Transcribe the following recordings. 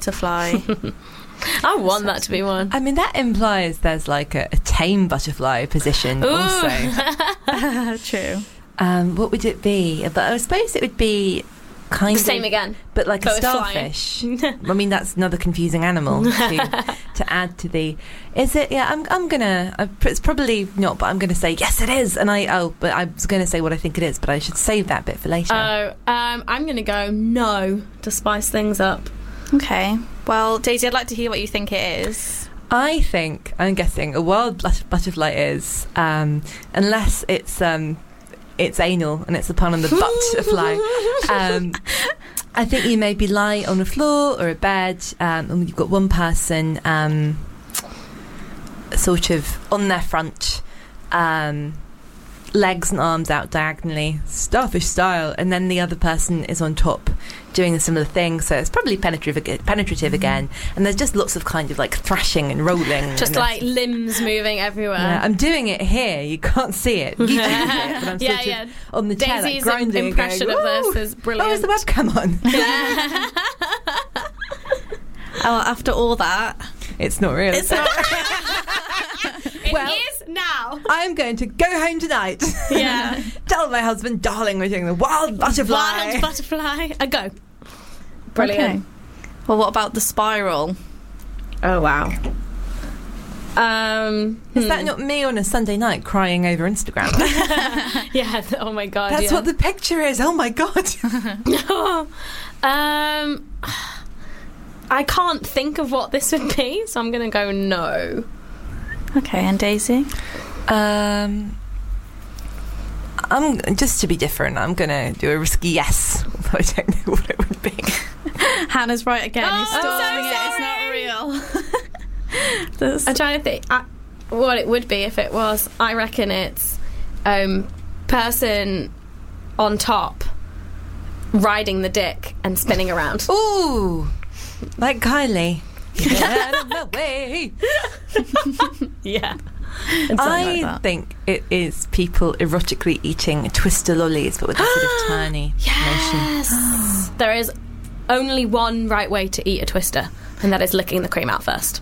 butterfly. I want that to be one. I mean, that implies there's like a tame butterfly position also. True. What would it be? But I suppose it would be kind Same of again, but like but a starfish. I mean, that's another confusing animal to add to the. Is it? Yeah, I'm gonna. It's probably not, but I'm gonna say yes, it is. And but I was gonna say what I think it is, but I should save that bit for later. I'm gonna go no to spice things up. Okay. Well, Daisy, I'd like to hear what you think it is. I'm guessing a wild butterfly is, unless it's anal and it's a pun on the butterfly. I think you maybe lie on a floor or a bed, and you've got one person sort of on their front, legs and arms out diagonally, starfish style, and then the other person is on top doing a similar thing. So it's probably penetrative again, and there's just lots of kind of like thrashing and rolling, just like limbs moving everywhere. Yeah, I'm doing it here. You can't see it. You can see it, but I'm sort of on the chair, Daisy's like grinding. impression going, of this is brilliant. Oh, is the webcam on? Yeah. Oh, after all that, it's not real. it's not. It is now. I'm going to go home tonight. Yeah. Tell my husband, darling, we're doing the wild butterfly. Wild butterfly. A go. Brilliant. Okay. Well, what about the spiral? Oh wow. Is that not me on a Sunday night crying over Instagram? Yeah. Oh my god. That's what the picture is. Oh my god. I can't think of what this would be, so I'm going to go no. Okay, and Daisy? I'm just to be different. I'm going to do a risky yes, although I don't know what it would be. Hannah's right again. Oh, You're storming I'm so it. It's not real. I'm trying to think what it would be if it was. I reckon it's person on top riding the dick and spinning around. Ooh, like Kylie. Get out of my way. Yeah. I think it is people erotically eating Twister lollies, but with a sort of tiny motion. Yes. There is only one right way to eat a Twister, and that is licking the cream out first.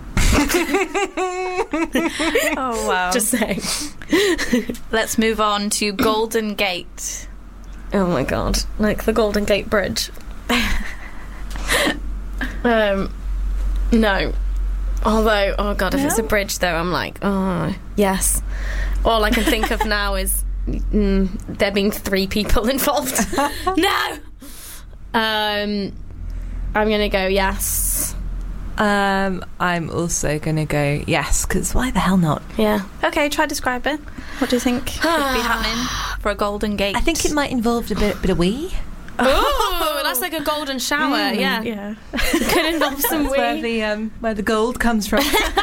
Oh, wow. Just saying. Let's move on to Golden Gate. Oh my god. Like the Golden Gate Bridge. No. Although, oh god, if it's a bridge though, I'm like, oh, yes. All I can think of now is there being 3 people involved. No! I'm going to go yes. I'm also going to go yes, because why the hell not? Yeah. Okay, try describe it. What do you think could be happening for a Golden Gate? I think it might involve a bit of wee. Oh, that's like a golden shower. Yeah. Could involve some That's wee. where the gold comes from.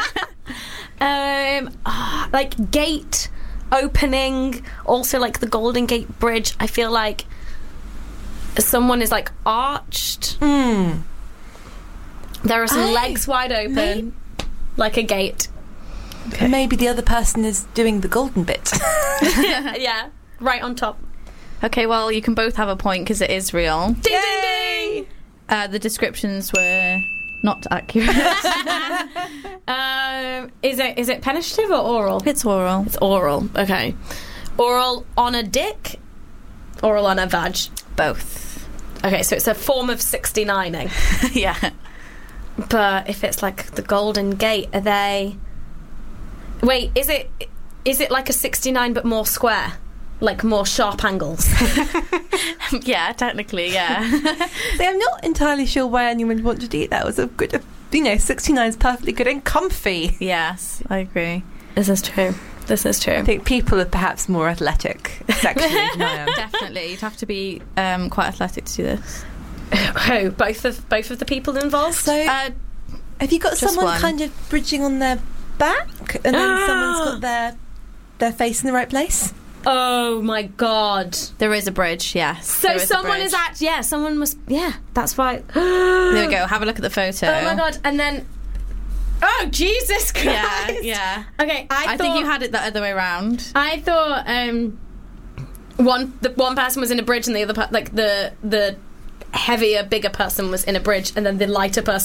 Like gate opening, also like the Golden Gate Bridge. I feel like someone is like arched. There are some legs wide open, like a gate. Okay. Maybe the other person is doing the golden bit. Yeah, right on top. Okay, well, you can both have a point because it is real. Ding, ding, ding! The descriptions were not accurate. Is it penetrative or oral? It's oral. It's oral. Okay. Oral on a dick? Oral on a vag? Both. Okay, so it's a form of 69ing. Yeah. But if it's like the Golden Gate, are they... Wait, is it like a 69 but more square? Like more sharp angles? Yeah, technically, yeah. See, I'm not entirely sure why anyone wanted to eat that. It was a good... 69 is perfectly good and comfy. Yes, I agree. This is true. I think people are perhaps more athletic sexually than I am. Definitely. You'd have to be quite athletic to do this. Who? Both of the people involved? So, have you got someone one. kind of bridging on their back, and then someone's got their face in the right place? Oh my god. There is a bridge, yes. So someone is someone must... Yeah, that's right. There we go. Have a look at the photo. Oh my god. And then... Oh, Jesus Christ. Yeah. Okay, I think you had it the other way around. I thought one person was in a bridge and the other the heavier, bigger person was in a bridge, and then the lighter person